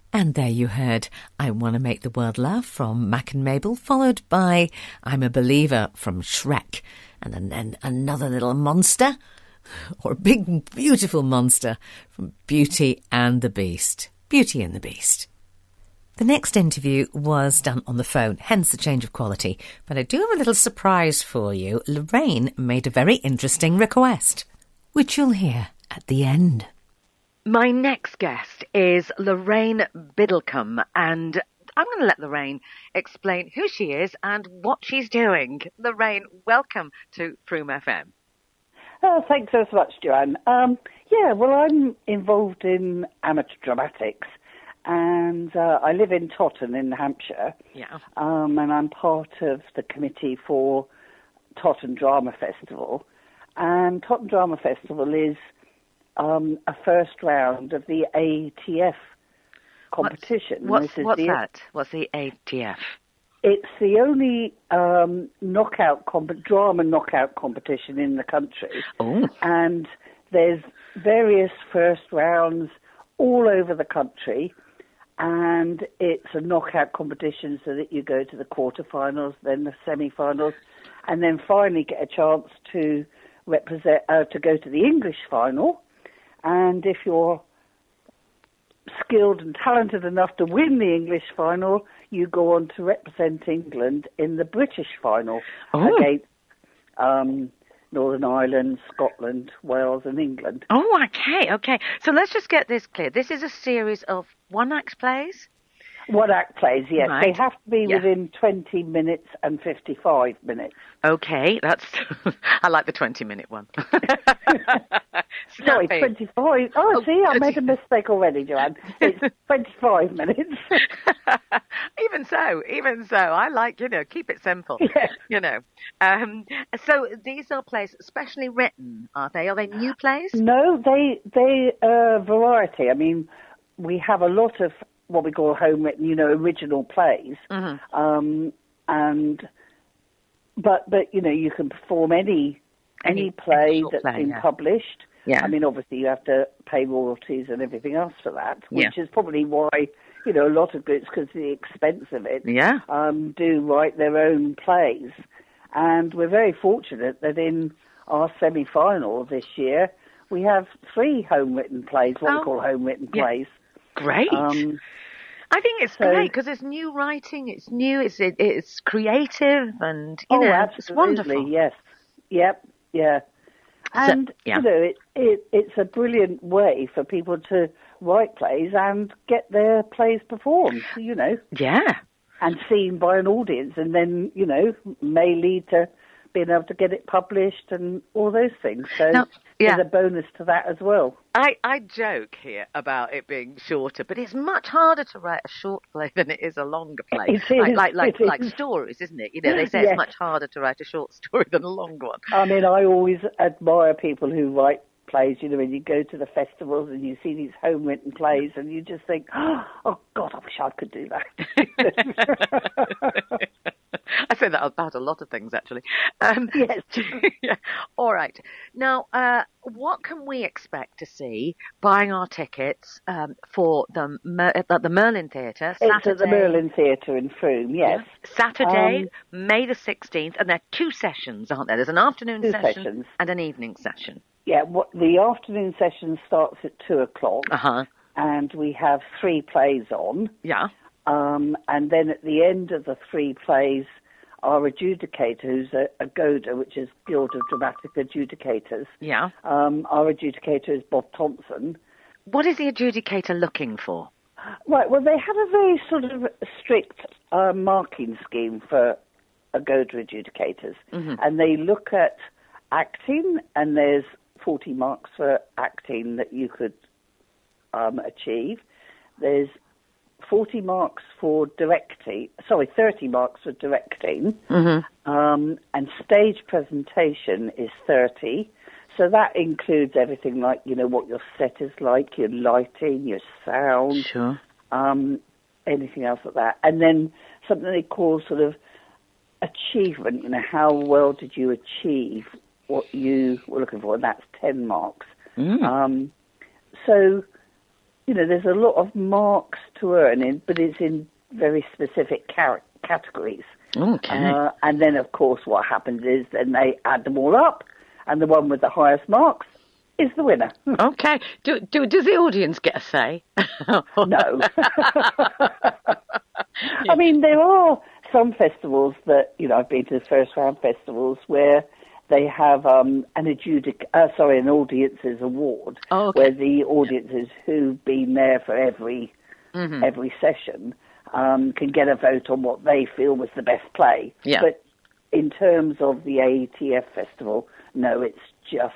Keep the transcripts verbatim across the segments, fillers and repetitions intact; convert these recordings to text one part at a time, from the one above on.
And there you heard I Want to Make the World Laugh from Mac and Mabel, followed by I'm a Believer from Shrek. And then another little monster, or a big, beautiful monster, from Beauty and the Beast. Beauty and the Beast. The next interview was done on the phone, hence the change of quality. But I do have a little surprise for you. Lorraine made a very interesting request, which you'll hear at the end. My next guest is Lorraine Biddlecombe, and I'm going to let Lorraine explain who she is and what she's doing. Lorraine, welcome to Frome F M. Oh, thanks so much, Joanne. Um, yeah, well, I'm involved in amateur dramatics, and uh, I live in Totton in Hampshire. Yeah. Um, and I'm part of the committee for Totton Drama Festival. And Totton Drama Festival is um, a first round of the A T F competition. What's, what's, this is what's the, that? What's the A T F? It's the only um, knockout comp- drama knockout competition in the country. Oh. And there's various first rounds all over the country. And it's a knockout competition so that you go to the quarterfinals, then the semi-finals, and then finally get a chance to represent uh, to go to the English final. And if you're skilled and talented enough to win the English final, you go on to represent England in the British final oh. against um, Northern Ireland, Scotland, Wales and England. Oh, okay, okay. So let's just get this clear. This is a series of one-act plays? One-act plays, yes. Right. They have to be yeah. within twenty minutes and fifty-five minutes. Okay, that's... I like the twenty-minute one. Sorry, twenty-five. Oh, oh see, I made a mistake already, Joanne. It's twenty-five minutes. Even so, even so. I like, you know, keep it simple, yeah. you know. Um, so these are plays specially written, are they? Are they new plays? No, they, they uh, variety. I mean, we have a lot of what we call home written, you know, original plays. Mm-hmm. Um, and, but, but, you know, you can perform any, any, any play that's play, been yeah. published. Yeah. I mean, obviously you have to pay royalties and everything else for that, which yeah. is probably why, you know, a lot of groups, because of the expense of it, yeah. um, do write their own plays. And we're very fortunate that in our semi-final this year, we have three home-written plays, what oh. we call home-written yeah. plays. Great. Um, I think it's so, great because it's new writing, it's new, it's it, it's creative, and you oh, know, absolutely, it's wonderful. Yes, yep, yeah, and so, yeah. you know, it, it it's a brilliant way for people to write plays and get their plays performed. You know, yeah, and seen by an audience, and then you know may lead to being able to get it published and all those things. So now, yeah. there's a bonus to that as well. I, I joke here about it being shorter, but it's much harder to write a short play than it is a longer play. It is, like like like, it like is. stories, isn't it? You know, they say yes. it's much harder to write a short story than a long one. I mean, I always admire people who write plays, you know, when you go to the festivals and you see these home-written plays and you just think, oh, God, I wish I could do that. I say that about a lot of things, actually. Um, yes. yeah. All right. Now, uh, what can we expect to see buying our tickets um, for the Mer- at the Merlin Theatre? It's Saturday, at the Merlin Theatre in Frome, yes. Yeah. Saturday, um, May the sixteenth, and there are two sessions, aren't there? There's an afternoon two session sessions. and an evening session. Yeah, what, the afternoon session starts at two o'clock, uh-huh. and we have three plays on. Yeah. Um, and then at the end of the three plays, our adjudicator, who's a, a GODA, which is Guild of Dramatic Adjudicators. Yeah. Um, our adjudicator is Bob Thompson. What is the adjudicator looking for? Right, well, they have a very sort of strict uh, marking scheme for a GODA adjudicators. Mm-hmm. And they look at acting, and there's forty marks for acting that you could um, achieve. There's forty marks for directing, sorry, thirty marks for directing, mm-hmm. um, and stage presentation is thirty. So that includes everything like, you know, what your set is like, your lighting, your sound, sure. um, anything else like that. And then something they call sort of achievement, you know, how well did you achieve what you were looking for, and that's ten marks. Mm. Um, so, you know, there's a lot of marks to earn, in, but it's in very specific car- categories. Okay. Uh, and then, of course, what happens is then they add them all up, and the one with the highest marks is the winner. Okay. Do, do, does the audience get a say? No. I mean, there are some festivals that, you know, I've been to the first round festivals where they have um, an adjudic, uh, sorry, an audiences award, oh, okay. where the audiences who've been there for every mm-hmm. every session um, can get a vote on what they feel was the best play. Yeah. But in terms of the A E T F festival, no, it's just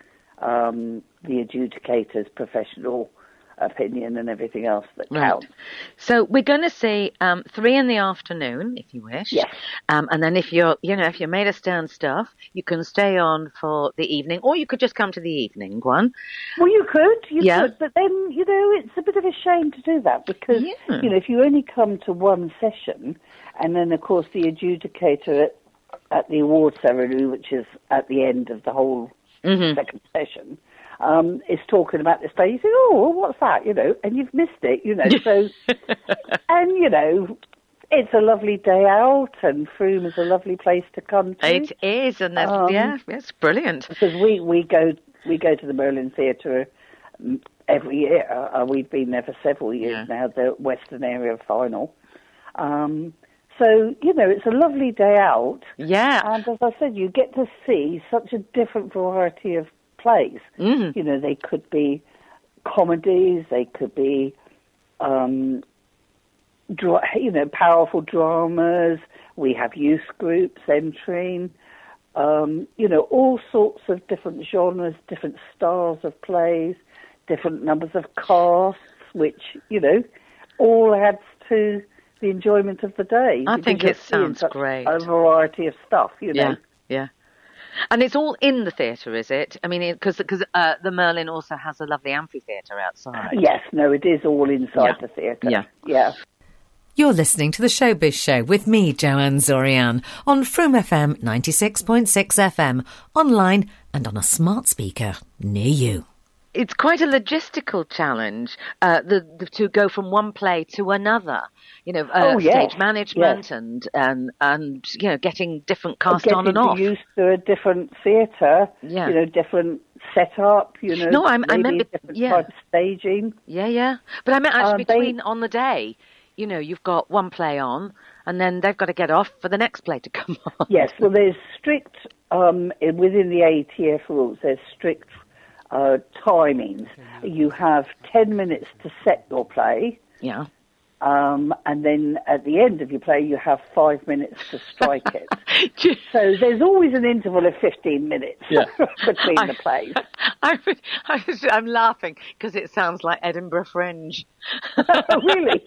um, the adjudicator's professional opinion and everything else that counts. Right. So we're going to see um, three in the afternoon, if you wish. Yes. Um, and then if you're, you know, if you're made of stern stuff, you can stay on for the evening, or you could just come to the evening one. Well, you could, you yeah. could, but then, you know, it's a bit of a shame to do that because, yeah. you know, if you only come to one session, and then, of course, the adjudicator at, at the award ceremony, which is at the end of the whole mm-hmm. second session, Um, is talking about this play. You think, oh, well, what's that? You know, and you've missed it. You know, so and you know, it's a lovely day out, and Frome is a lovely place to come to. It is, and that's, um, yeah, it's brilliant. Because we, we go we go to the Merlin Theatre every year. Uh, we've been there for several years yeah. now. The Western Area Final. Um, so you know, it's a lovely day out. Yeah, and as I said, you get to see such a different variety of plays. Mm-hmm. You know, they could be comedies, they could be, um, dra- you know, powerful dramas. We have youth groups entering. Um, you know, all sorts of different genres, different styles of plays, different numbers of casts, which, you know, all adds to the enjoyment of the day. I think it sounds great. A variety of stuff, you know. Yeah, yeah. And it's all in the theatre, is it? I mean, because because uh, the Merlin also has a lovely amphitheatre outside. Yes, no, it is all inside yeah. the theatre. Yeah. Yeah. You're listening to The Showbiz Show with me, Joanne Zorian, on Frome F M ninety-six point six F M, online and on a smart speaker near you. It's quite a logistical challenge uh, the, the, to go from one play to another. You know, uh, oh, yes. stage management yes. and, and and you know, getting different cast getting on and off. Used to a different theatre. Yeah. You know, different setup. You know, no, I'm, I meant different yeah. type of staging. Yeah, yeah. But I meant actually uh, between they, on the day. You know, you've got one play on, and then they've got to get off for the next play to come on. Yes, well, there's strict um, within the A E T F rules. There's strict uh, timings. You have ten minutes to set your play. Yeah. Um, and then at the end of your play, you have five minutes to strike it. So there's always an interval of fifteen minutes yeah. between I, the plays. I, I, I'm laughing because it sounds like Edinburgh Fringe. Really?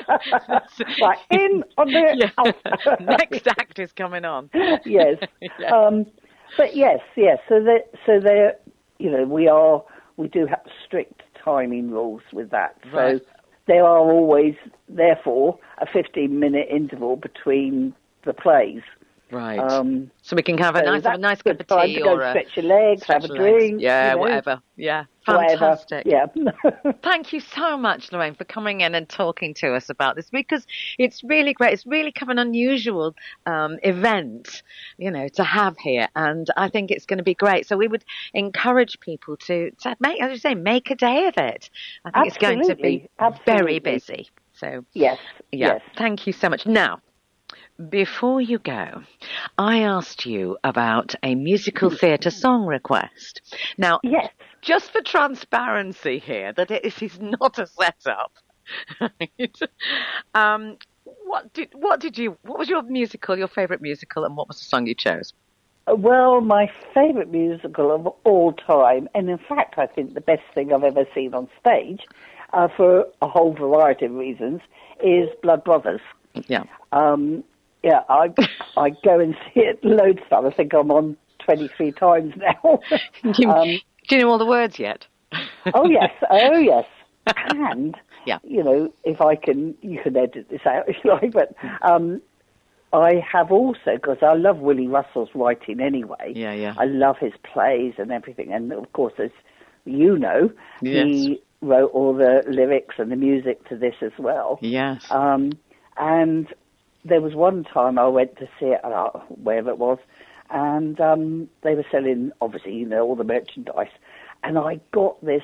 Right, in on the yeah. out. Next act is coming on. Yes. yeah. Um, but yes, yes. So that so there, you know, we are we do have strict timing rules with that. Right. So there are always, therefore, a fifteen-minute interval between the plays. Right. Um, so we can have a so nice, have a nice cup of time tea to go or a stretch your legs, have a drink. Yeah, you know, whatever. Yeah, whatever. fantastic. Yeah. Thank you so much, Lorraine, for coming in and talking to us about this, because it's really great. It's really kind of an unusual um, event, you know, to have here, and I think it's going to be great. So we would encourage people to, to make, as you say, make a day of it. I think Absolutely. it's going to be Absolutely. very busy. So yes, yeah, yes. Thank you so much. Now, before you go, I asked you about a musical theatre song request. Now, yes. just for transparency here, that it is not a setup. Right? um, what did what did you? What was your musical? Your favourite musical, and what was the song you chose? Well, my favourite musical of all time, and in fact, I think the best thing I've ever seen on stage, uh, for a whole variety of reasons, is Blood Brothers. Yeah. Um, Yeah, I I go and see it loads of times. I think I'm on twenty-three times now. you, um, do you know all the words yet? oh, yes. Oh, yes. And, yeah. you know, if I can, you can edit this out if you like, but um, I have also, because I love Willie Russell's writing anyway. Yeah, yeah. I love his plays and everything. And, of course, as you know, yes. he wrote all the lyrics and the music to this as well. Yes. Um, and there was one time I went to see it, uh, wherever it was, and um, they were selling, obviously, you know, all the merchandise. And I got this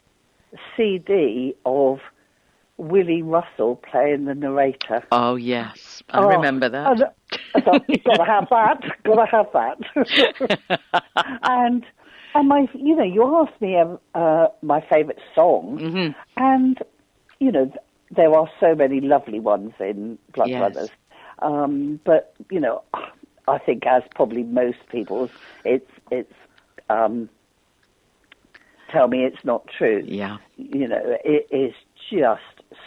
C D of Willie Russell playing the narrator. Oh, yes. I oh, remember that. And I thought, gotta have that, gotta have that. and, and my, you know, you asked me uh, my favourite song, mm-hmm. and, you know, there are so many lovely ones in Blood yes. Brothers. Um, but, you know, I think as probably most people's, it's, it's, um, Tell Me It's Not True. Yeah. You know, it is just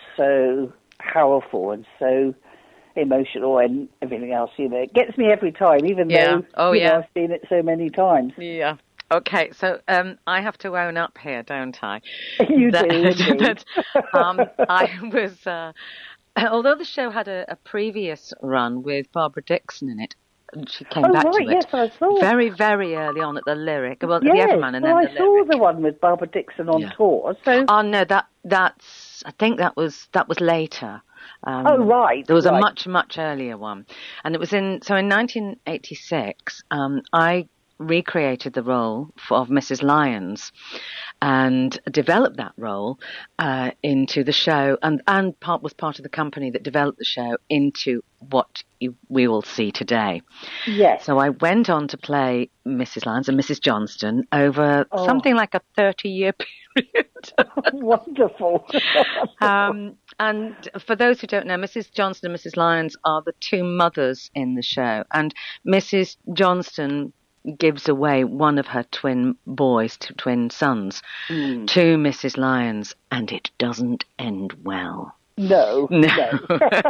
so powerful and so emotional and everything else. You know, it gets me every time, even yeah. though oh, you yeah. know, I've seen it so many times. Yeah. Okay, so um, I have to own up here, don't I? You that, do. You that, um, I was, uh, although the show had a, a previous run with Barbara Dixon in it, she came oh, back right, to it yes, I saw. very, very early on at the Lyric. Well, yes, the Everman and well, then the I saw Lyric. the one with Barbara Dixon on yeah. tour. So. Oh no, that that's. I think that was that was later. Um, oh right. There was right. a much much earlier one, and it was in. So in nineteen eighty-six, um, I recreated the role for, of Missus Lyons, and developed that role uh, into the show, and and part was part of the company that developed the show into what you, we will see today. Yes. So I went on to play Missus Lyons and Missus Johnston over oh. something like a thirty-year period. Wonderful. um, and for those who don't know, Missus Johnston and Missus Lyons are the two mothers in the show, and Missus Johnston gives away one of her twin boys, to twin sons, mm. to Missus Lyons, and it doesn't end well. No, no. no.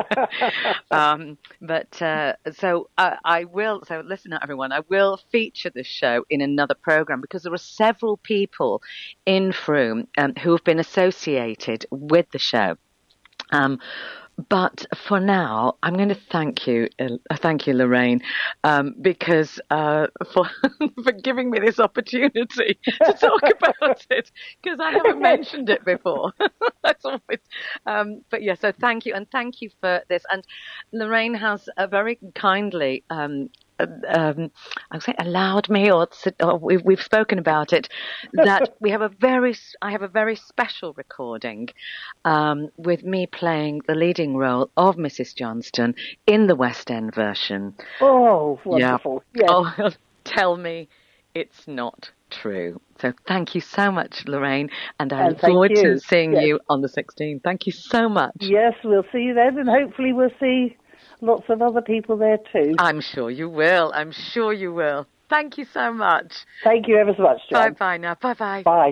um, but uh, so uh, I will. So listen, everyone. I will feature this show in another program because there are several people in Frome um, who have been associated with the show. Um, But for now, I'm going to thank you, uh, thank you, Lorraine, um, because uh, for for giving me this opportunity to talk about it, because I haven't mentioned it before. That's always. Um, but yeah, so thank you, and thank you for this. And Lorraine has uh, very kindly. Um, Um, I would say allowed me, or, or we've, we've spoken about it, that we have a very, I have a very special recording um, with me playing the leading role of Missus Johnston in the West End version. Oh, wonderful! Yeah. Yes. Oh, tell me it's not true. So thank you so much, Lorraine, and I and look forward you. to seeing yes. you on the sixteenth. Thank you so much. Yes, we'll see you then, and hopefully we'll see lots of other people there too. I'm sure you will. I'm sure you will. Thank you so much. Thank you ever so much, John. Bye-bye now. Bye-bye. Bye.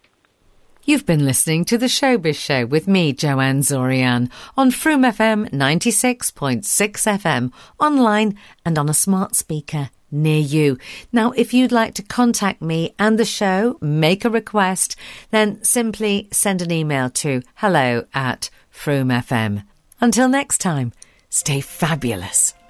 You've been listening to The Showbiz Show with me, Joanne Zorian, on Frome F M ninety-six point six F M, online and on a smart speaker near you. Now, if you'd like to contact me and the show, make a request, then simply send an email to hello at Frome F M. Until next time, stay fabulous.